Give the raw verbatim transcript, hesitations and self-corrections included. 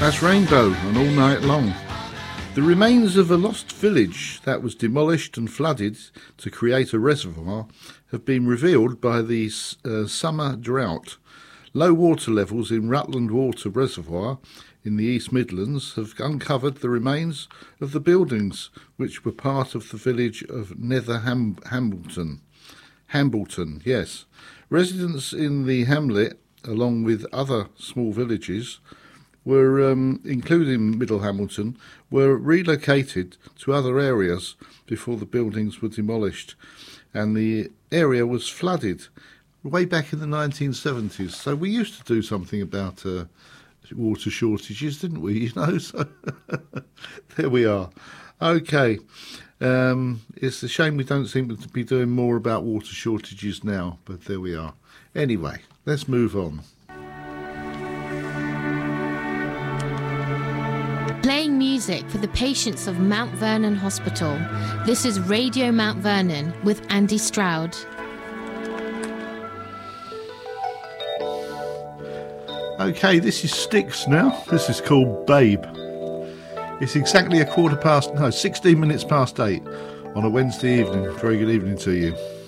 That's Rainbow and All Night Long. The remains of a lost village that was demolished and flooded to create a reservoir have been revealed by the uh, summer drought. Low water levels in Rutland Water Reservoir in the East Midlands have uncovered the remains of the buildings which were part of the village of Nether Ham- Hambleton. Hambleton, yes. Residents in the hamlet, along with other small villages, were, um, including Middle Hamilton, were relocated to other areas before the buildings were demolished, and the area was flooded way back in the nineteen seventies. So we used to do something about uh, water shortages, didn't we? You know, so there we are. Okay, um, it's a shame we don't seem to be doing more about water shortages now, but there we are. Anyway, let's move on. Playing music for the patients of Mount Vernon Hospital. This is Radio Mount Vernon with Andy Stroud. Okay, this is Styx now. This is called Babe. It's exactly a quarter past, no, sixteen minutes past eight on a Wednesday evening. Very good evening to you.